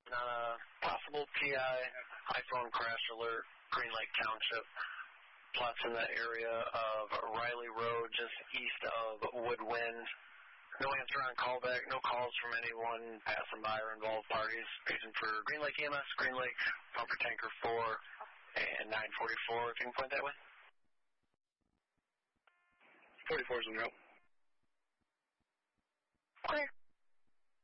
on a possible PI iPhone crash alert, Green Lake Township. Plots in the area of Riley Road, just east of Woodwind. No answer on callback, no calls from anyone passing by or involved parties. Paging for Green Lake EMS, Green Lake, pumper tanker 4, and 944, if you can point that way. 44 is in route.